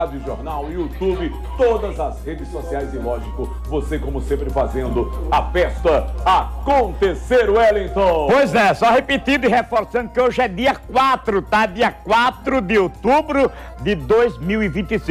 Rádio Jornal, YouTube, todas as redes sociais e, lógico, você, como sempre, fazendo a festa acontecer, Wellington. Pois é, só repetindo e reforçando que hoje é dia 4, tá? Dia 4 de outubro de 2026.